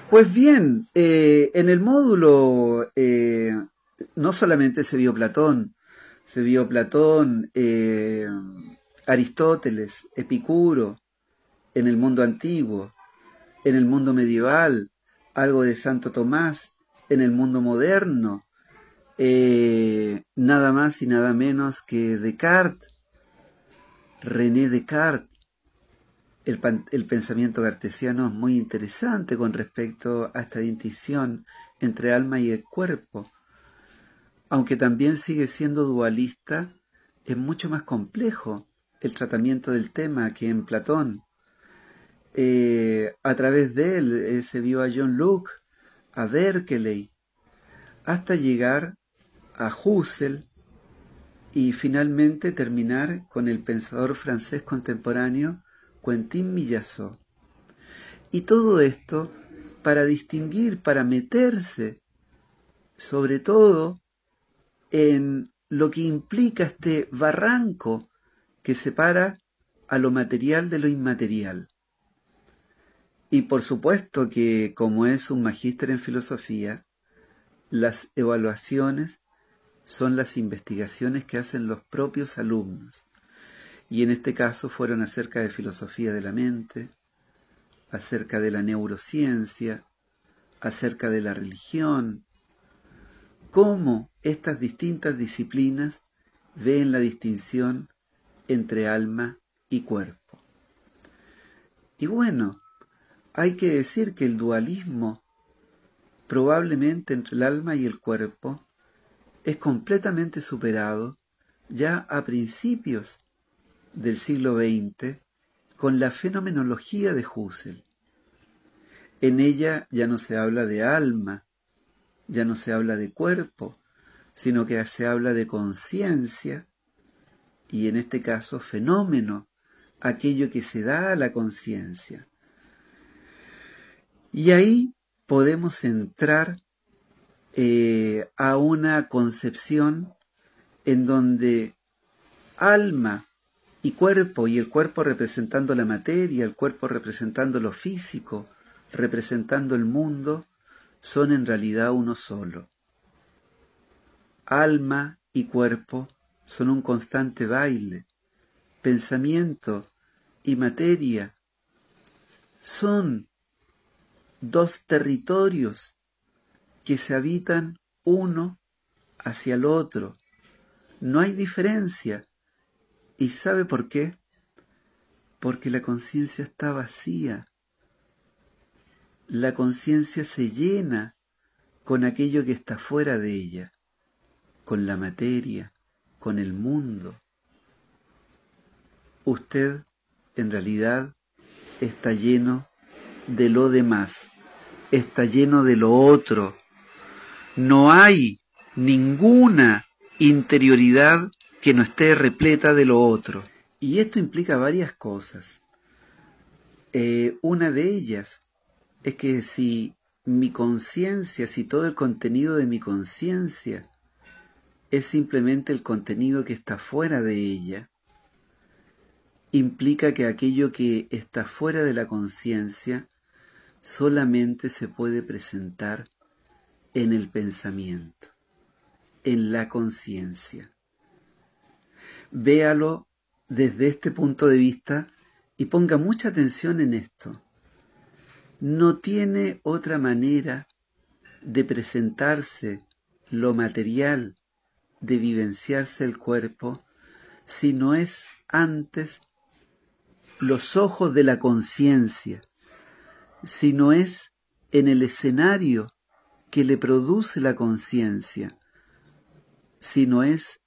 Pues bien, en el módulo no solamente se vio Platón, Aristóteles, Epicuro, en el mundo antiguo, en el mundo medieval, algo de Santo Tomás, en el mundo moderno, nada más y nada menos que Descartes, René Descartes. El pensamiento cartesiano es muy interesante con respecto a esta distinción entre alma y el cuerpo. Aunque también sigue siendo dualista, es mucho más complejo el tratamiento del tema que en Platón. A través de él se vio a John Locke, a Berkeley, hasta llegar a Husserl y finalmente terminar con el pensador francés contemporáneo Quentin Millassot. Y todo esto para distinguir, para meterse, sobre todo, en lo que implica este barranco que separa a lo material de lo inmaterial. Y por supuesto que, como es un magíster en filosofía, las evaluaciones son las investigaciones que hacen los propios alumnos. Y en este caso fueron acerca de filosofía de la mente, acerca de la neurociencia, acerca de la religión, cómo estas distintas disciplinas ven la distinción entre alma y cuerpo. Y bueno, hay que decir que el dualismo probablemente entre el alma y el cuerpo es completamente superado ya a principios del siglo XX con la fenomenología de Husserl. En ella ya no se habla de alma, ya no se habla de cuerpo, sino que se habla de conciencia y en este caso fenómeno, aquello que se da a la conciencia. Y ahí podemos entrar a una concepción en donde alma y el cuerpo representando la materia, el cuerpo representando lo físico, representando el mundo, son en realidad uno solo. Alma y cuerpo son un constante baile. Pensamiento y materia son dos territorios que se habitan uno hacia el otro. No hay diferencia. ¿Y sabe por qué? Porque la conciencia está vacía. La conciencia se llena con aquello que está fuera de ella, con la materia, con el mundo. Usted, en realidad, está lleno de lo demás, está lleno de lo otro. No hay ninguna interioridad que no esté repleta de lo otro. Y esto implica varias cosas. Una de ellas es que si mi conciencia, si todo el contenido de mi conciencia es simplemente el contenido que está fuera de ella, implica que aquello que está fuera de la conciencia solamente se puede presentar en el pensamiento, en la conciencia. Véalo desde este punto de vista y ponga mucha atención en esto. No tiene otra manera de presentarse lo material, de vivenciarse el cuerpo, si no es antes los ojos de la conciencia, si no es en el escenario que le produce la conciencia, si no es